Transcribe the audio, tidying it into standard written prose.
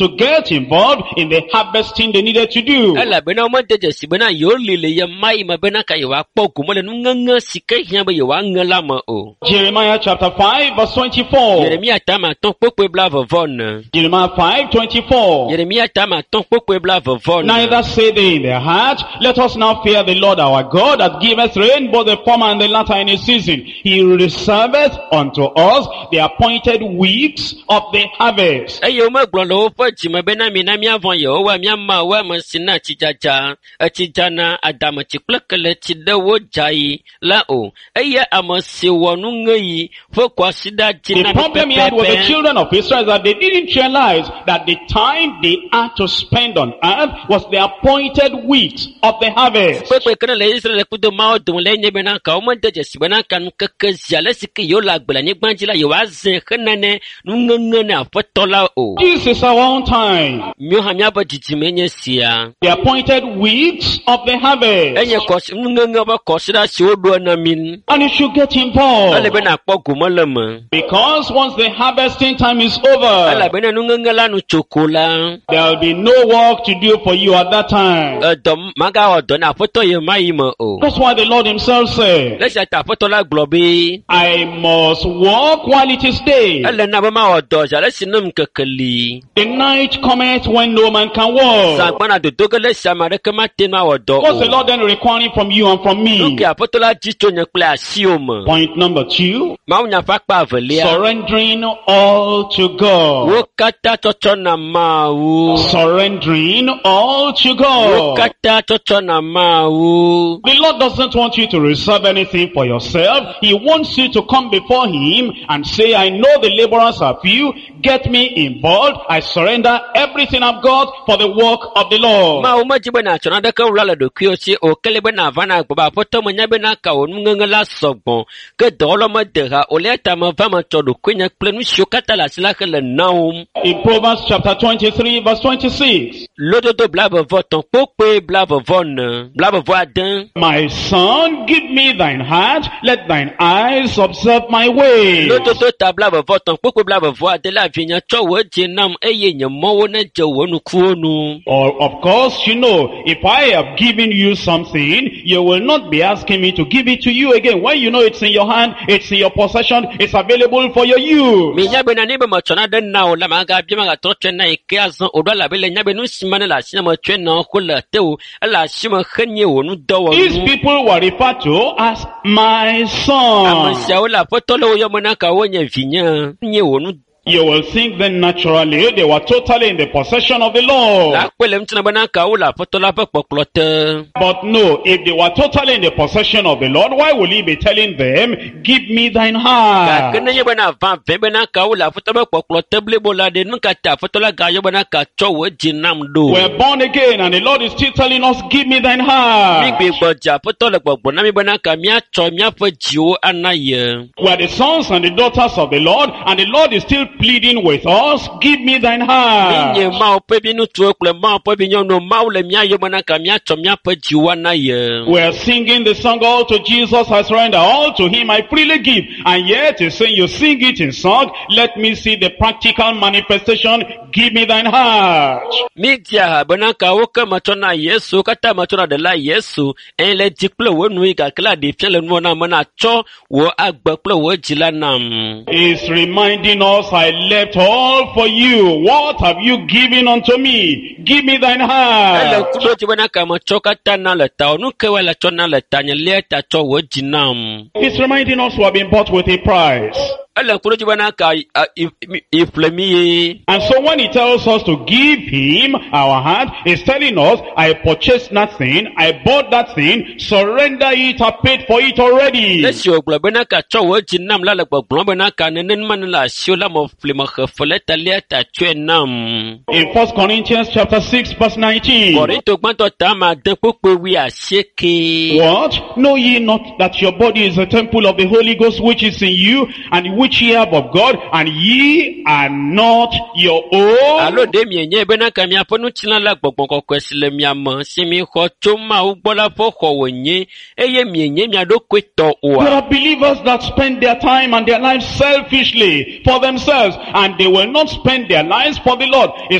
to get involved in the harvesting they needed to do. Ala bena omodeje si bena yoli le ye mai ma bena ka yewa poku mo le nganga sika hia be yewa ngala ma o. Jeremiah chapter 5 verse 24. Jeremia tama ton pokwe bla vovon. Jeremiah 5:24. Jeremia tama ton pokwe bla vovon. Neither say they in their heart, let us now fear the Lord our God that giveth rain both the former and the latter in his season. He reserveth unto us the appointed weeks of the harvest. Ayo ma glolo fo jima bena mi na mi avon yo wa mi ama wa ma sina chijaja achijana adama chiplekele chidewo jai la o aya amase wonu ngai fo kwasida jina. The problem he had with the children of Israel is that they didn't realize that the time they had to spend on earth was the appointed weeks of the harvest. Pepe kana le Israel kudo ma odun le nyebe na ka o mo deje si bena kan kakazia le siki yo la gbela ni gbanjila yo wa zen khanane nungangane afotola o. This is our own time. Mi ha mi abaditi menye sia. The appointed weeks of the harvest. Enye kos nunganga ba kosira si odo na min. And you should get involved. Ale bena poku molema. Because once the harvesting time is over, Ala bena nunganga la nu chokola. there will be no work to do for you at that time. Dom maga odo na foto ye mai mo o. That's why the Lord himself said, Let's ta foto la globe. I must walk while it is day. Ala na ba ma odo ja le sinum kekeli. The night cometh when no man can walk. Sa bana do dogele samare kama tema odo. What's the Lord then requiring from you and from me? Okay, foto la jicho nya kla asioma. Point number 2, Ma unya fakpa avelia. surrendering all to God. Wo kata chocho na mau. Surrendering all to Wo God. kata chocho na mau. The Lord doesn't want you to reserve anything for yourself. He wants you to come before Him and say, I know the laborers are few. Get me involved. I surrender everything I've got for the work of the Lord. Ma uma jibe na chona de ka ulala do kiosi o kelebe na vana gba foto mo nyabe na ka onu ngala sogbon ke dolo mo de ha o leta mo vama chodo kwenya plenu shokata la sila kele naum. In Proverbs chapter 23 verse 26. Lodo do blabo voton pokwe blabo von blabo voaden. My son, give me thine heart. Let thine eyes observe my ways. Lodo do ta blabo voton pokwe blabo voaden la vinya chowo jinam eye nyamowo na jowo nu kuonu. Or, of course, you know, if I have given you something, you will not be asking me to give it to you again. When you know it's in your hand, it's in your possession, it's available for your use. Mi nyabe na nibe mo chona de na o la maga bi maga to chena ikiazon o do la bele nyabe nu simana la sina mo chena ko la teu la sima khenye o nu do wo. These people were referred to as my son. Amansia o la potolo yo mona ka wonya vinya nye o nu. You will think then naturally they were totally in the possession of the Lord. La kwele mtina bana ka o la potola pa poklote. But no, if they were totally in the possession of the Lord, why will he be telling them, give me thine Ka heart? kene ye bana van ve bana ka o la fotola poklote blebo la de nunca ta fotola ga yo bana ka chowo jinam do. We're born again and the Lord is still telling us, give me thine Mi heart. gbe gboja fotola gbogbo na mi bana ka mi acho mi afo jiwo anaye. We're the sons and the daughters of the Lord, and the Lord is still pleading with us, give me thine heart. Minye ma o pe binu tu okle ma o pe binyo no ma o le mi ayo bana ka mi acho mi afo jiwo anaye. We're singing the song, all to Jesus I surrender, all to him I freely give. And yet he's saying, you sing it in song, let me see the practical manifestation, give me thine heart. Mi dia bana ka o ka machona Yesu kata machona de la Yesu en le dikplo wo nu ga kla de fiele nu na mana cho wo agbaplo wo jila nam. He's reminding us, I left all for you. What have you given unto me? Give me thine Ele heart. kudo ti bana ka macho kata na le ta onu ke wala cho na le ta nye le ta cho wo jinam. He's reminding us we have been bought with a price. Ele kudo ti bana ka iflemi. And so when he tells us to give him our heart, he's telling us, I purchased nothing, I bought that thing, surrender it, I paid for it already. Le si oglo bana ka cho wo jinam la le gbogbo bana ka nenen man la si la mo flema khfele ta le ta chwe nam. In 1 Corinthians chapter 6 verse 19. Korinto gbanto ta ma de popo wi aseke. What? Know ye not that your body is a temple of the Holy Ghost which is in you, and which ye have of God, and ye are not your own? Alo de mienye bena ka mi aponu china la gbogbo kokwe le mi ama si mi ho choma ugbola fo ho wonye eye mienye mi ado kweto There wa. are believers that spend their time and their lives selfishly for themselves, and they will not spend their lives for the Lord.